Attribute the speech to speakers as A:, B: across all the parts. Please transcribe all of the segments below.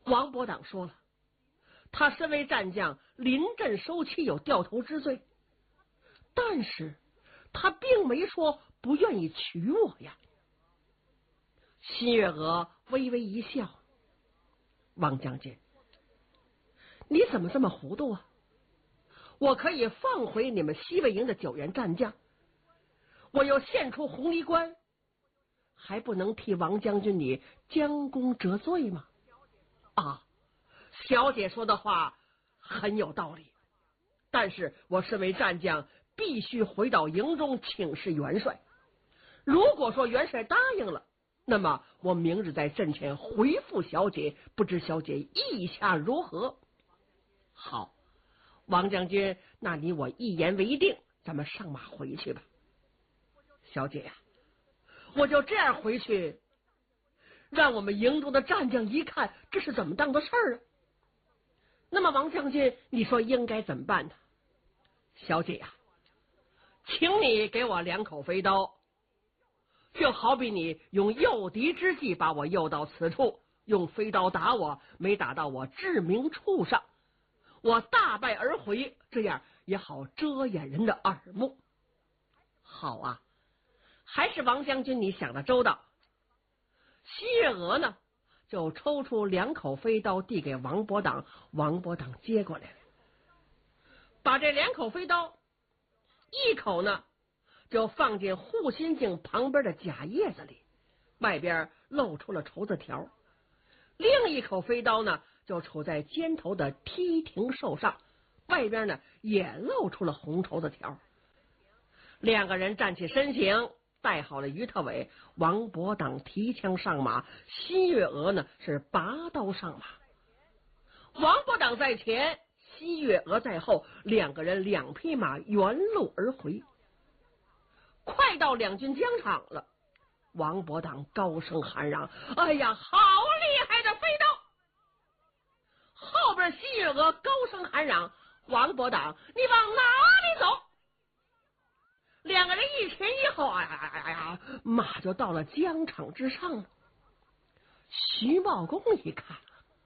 A: 王伯党说了，他身为战将，临阵收旗有掉头之罪，但是他并没说不愿意娶我呀。新月娥微微一笑，王将军，你怎么这么糊涂啊？我可以放回你们西魏营的9员战将，我又献出红泥关，还不能替王将军你将功折罪吗？啊，小姐说的话很有道理，但是我身为战将，必须回到营中请示元帅。如果说元帅答应了，那么我明日在阵前回复小姐，不知小姐意下如何？好，王将军，那你我一言为定，咱们上马回去吧。小姐呀，我就这样回去，让我们营中的战将一看，这是怎么当的事儿啊？那么王将军，你说应该怎么办呢？小姐呀，请你给我2口飞刀，就好比你用诱敌之计把我诱到此处，用飞刀打我，没打到我致命处上，我大败而回，这样也好遮掩人的耳目。好啊，还是王将军你想的周到。西月娥呢，就抽出2口飞刀递给王伯党，王伯党接过来了，把这2口飞刀，一口呢就放进护心镜旁边的假叶子里，外边露出了绸子条；另一口飞刀呢就杵在肩头的梯亭兽上，外边呢也露出了红绸子条。2个人站起身形，带好了鱼头尾，王伯党提枪上马，新月娥呢是拔刀上马。王伯党在前，新月娥在后，2个人2匹马原路而回。快到2军疆场了，王伯党高声喊嚷：“哎呀，好厉害的飞刀！”后边新月娥高声喊嚷：“王伯党，你往哪里走？”2个人一前一后，马就到了疆场之上了。徐茂公一看，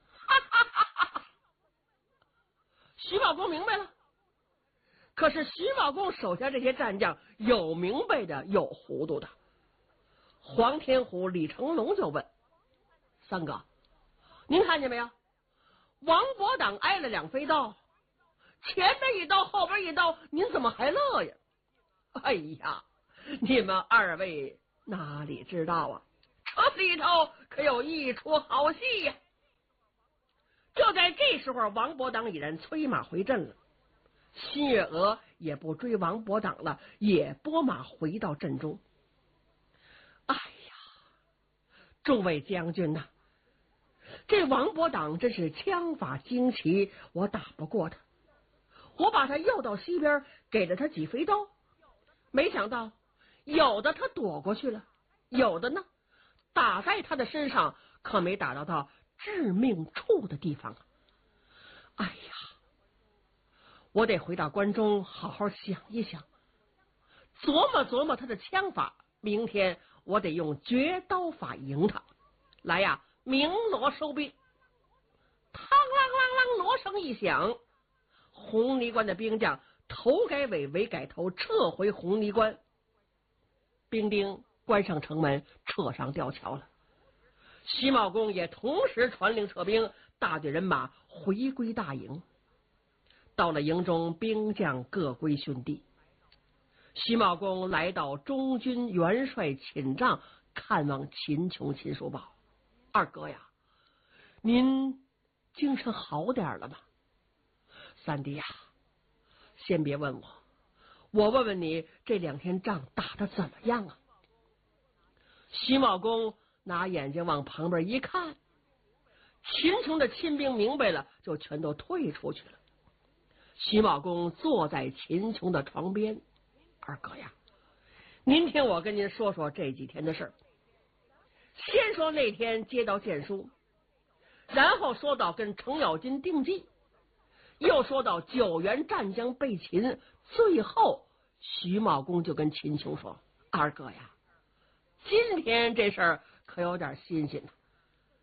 A: 徐茂公明白了。可是徐茂公手下这些战将有明白的，有糊涂的。黄天虎、李成龙就问：“三哥，您看见没有？王伯党挨了2飞刀，前面一刀，后边一刀，您怎么还乐呀？”哎呀，你们2位哪里知道啊，这里头可有一出好戏呀！就在这时候，王伯党已然催马回阵了。新月娥也不追王伯党了，也拨马回到阵中。哎呀，诸位将军呐，这王伯党真是枪法精奇，我打不过他。我把他诱到西边，给了他几飞刀，没想到有的他躲过去了，有的呢打在他的身上，可没打到他致命处的地方啊！哎呀，我得回到关中好好想一想，琢磨琢磨他的枪法，明天我得用绝刀法赢他。来呀，鸣锣收兵！嘡啷啷啷，锣声一响，红泥关的兵将头改尾，尾改头，撤回红泥关。兵丁关上城门，撤上吊桥了。徐茂公也同时传令撤兵，大队人马回归大营。到了营中，兵将各归训地。徐茂公来到中军元帅寝帐，看望秦琼。秦叔宝：“二哥呀，您精神好点了吗？”三弟呀，先别问我，我问问你，这2天仗打得怎么样啊？徐茂公拿眼睛往旁边一看，秦琼的亲兵明白了，就全都退出去了。徐茂公坐在秦琼的床边：“二哥呀，您听我跟您说说这几天的事儿。先说那天接到剑书，然后说到跟程咬金定计，又说到9员战将被擒，最后徐茂公就跟秦琼说：二哥呀，今天这事儿可有点新鲜呢。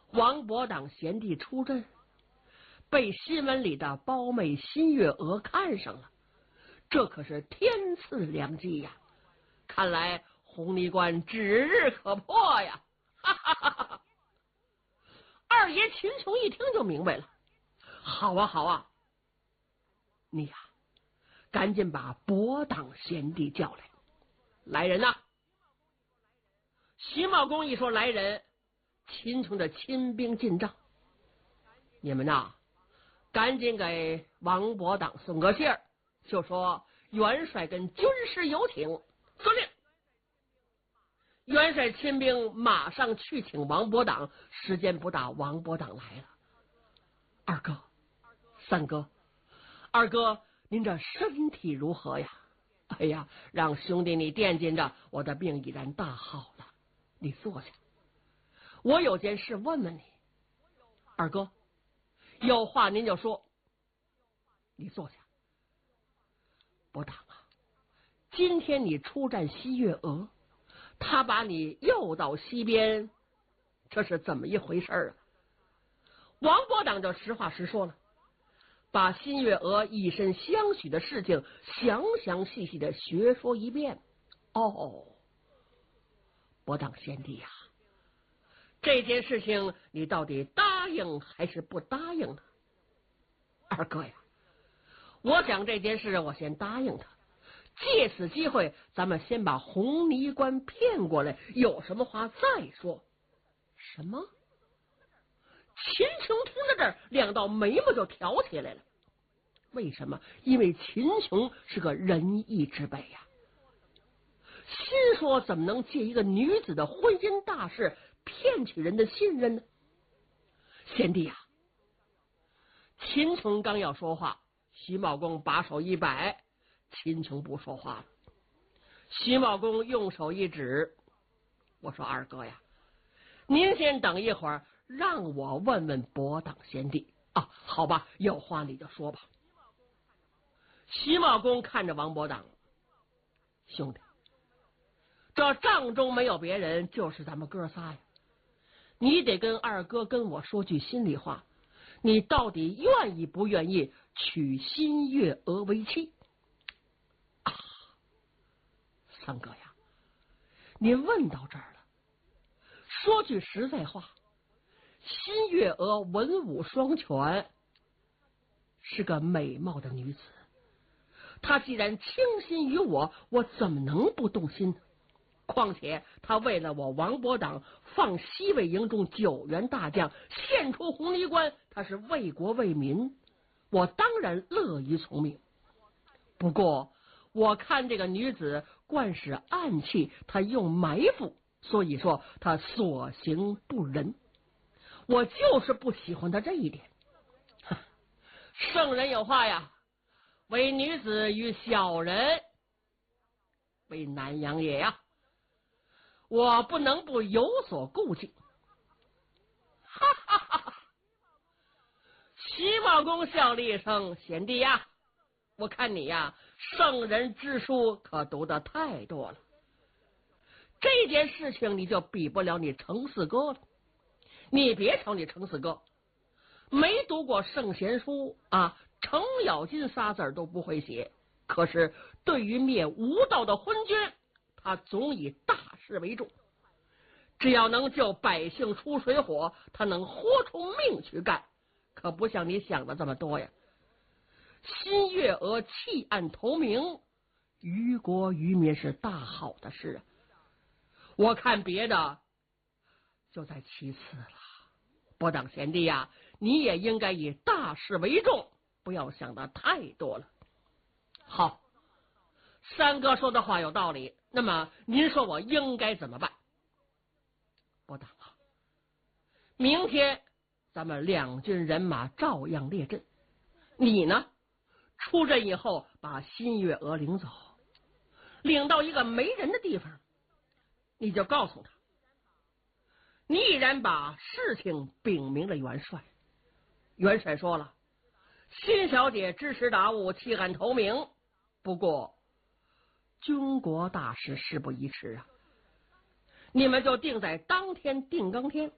A: 王伯党贤弟出阵，被新闻里的胞妹新月娥看上了，这可是天赐良机呀！看来红泥关指日可破呀！哈哈哈哈！二爷秦琼一听就明白了，好啊好啊，你呀，赶紧把伯党贤弟叫来。来人呐！徐茂公一说来人，秦琼的亲兵进帐。你们呐，赶紧给王伯党送个信儿，就说元帅跟军师有请。遵令。元帅亲兵马上去请王伯党，时间不大，王伯党来了。二哥，三哥，二哥，您这身体如何呀？哎呀，让兄弟你惦记着，我的病已然大好了。你坐下，我有件事问问你。二哥，有话您就说。你坐下。伯党啊，今天你出战西月娥，他把你诱到西边，这是怎么一回事啊？王伯党就实话实说了，把新月娥以身相许的事情详详细细的学说一遍。哦，伯党贤弟呀，这件事情你到底答应还是不答应呢？二哥呀，我想这件事我先答应他，借此机会咱们先把红泥关骗过来，有什么话再说。什么？秦琼听到这儿，两道眉毛就挑起来了。为什么？因为秦琼是个仁义之辈呀，心说怎么能借一个女子的婚姻大事骗取人的信任呢？贤弟呀！秦琼刚要说话，徐茂公把手一摆，秦琼不说话了。徐茂公用手一指，我说二哥呀，您先等一会儿，让我问问伯党贤弟啊。好吧，有话你就说吧。徐茂公看着王伯党，兄弟，这帐中没有别人，就是咱们哥仨呀。你得跟二哥跟我说句心里话，你到底愿意不愿意娶新月娥为妻啊？三哥呀，您问到这儿了，说句实在话，新月娥文武双全，是个美貌的女子，她既然倾心于我，我怎么能不动心呢？况且他为了我王伯党放西魏营中9员大将，献出红泥关，他是为国为民，我当然乐于从命。不过我看这个女子惯使暗器，她用埋伏，所以说她所行不仁，我就是不喜欢她这一点。圣人有话呀，为女子与小人为难养也呀，我不能不有所顾忌。哈哈哈哈！徐茂公笑了一声，贤弟呀，我看你呀，圣人之书可读得太多了，这件事情你就比不了你程四哥了。你别瞅你程四哥没读过圣贤书啊，程咬金仨字都不会写，可是对于灭无道的昏君，他总以大事为重，只要能救百姓出水火，他能豁出命去干，可不像你想的这么多呀。新月娥弃暗投明，于国于民是大好的事啊。我看别的就在其次了。伯党贤弟呀，你也应该以大事为重，不要想的太多了。好，三哥说的话有道理，那么您说我应该怎么办？伯党啊，明天咱们两军人马照样列阵，你呢出阵以后把新月娥领走，领到一个没人的地方，你就告诉他，你已然把事情禀明了元帅。元帅说了，新小姐知识达悟，弃暗投明，不过军国大事，事不宜迟啊，你们就定在当天定更天，